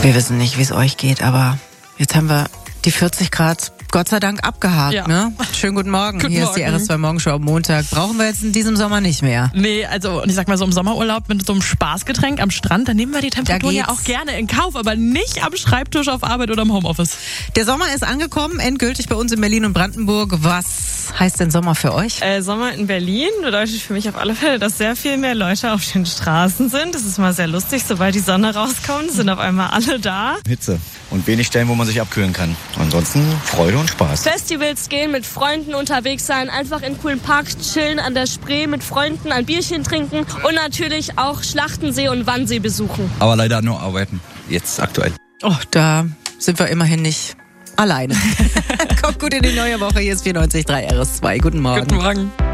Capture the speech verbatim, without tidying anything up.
Wir wissen nicht, wie es euch geht, aber jetzt haben wir die vierzig Grad Gott sei Dank abgehakt, ja. ne? Schönen guten Morgen. Guten Hier Morgen. ist die R S zwei Morgenshow am Montag. Brauchen wir jetzt in diesem Sommer nicht mehr. Nee, also ich sag mal so im Sommerurlaub mit so einem Spaßgetränk am Strand, da nehmen wir die Temperaturen ja auch gerne in Kauf, aber nicht am Schreibtisch auf Arbeit oder im Homeoffice. Der Sommer ist angekommen, endgültig bei uns in Berlin und Brandenburg. Was heißt denn Sommer für euch? Äh, Sommer in Berlin bedeutet für mich auf alle Fälle, dass sehr viel mehr Leute auf den Straßen sind. Das ist mal sehr lustig, sobald die Sonne rauskommt, sind auf einmal alle da. Hitze und wenig Stellen, wo man sich abkühlen kann. Ansonsten Freude und Spaß. Festivals gehen, mit Freunden unterwegs sein, einfach in coolen Parks chillen, an der Spree mit Freunden ein Bierchen trinken und natürlich auch Schlachtensee und Wannsee besuchen. Aber leider nur arbeiten, jetzt aktuell. Oh, da sind wir immerhin nicht alleine. Kommt gut in die neue Woche, hier ist vierundneunzig Komma drei R S zwei. Guten Morgen. Guten Morgen.